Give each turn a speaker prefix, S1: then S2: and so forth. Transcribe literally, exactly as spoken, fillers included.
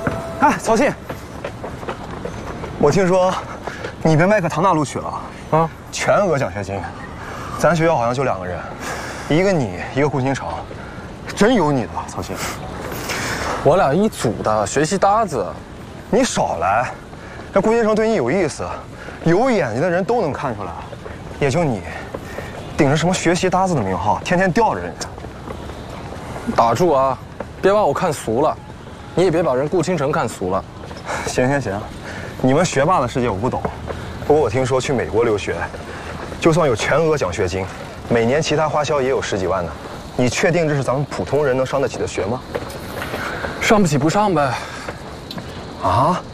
S1: 哎，曹信，我听说你被麦克唐纳录取了啊，全额奖学金。咱学校好像就两个人，一个你，一个顾星城，真有你的，曹信。
S2: 我俩一组的，学习搭子。
S1: 你少来，这顾星城对你有意思，有眼睛的人都能看出来，也就你，顶着什么学习搭子的名号，天天吊着人家。
S2: 打住啊，别把我看俗了，你也别把人顾倾城看俗了。
S1: 行行行，你们学霸的世界我不懂，不过我听说去美国留学，就算有全额奖学金，每年其他花销也有十几万呢。你确定这是咱们普通人能上得起的学吗？
S2: 上不起不上呗。
S1: 啊？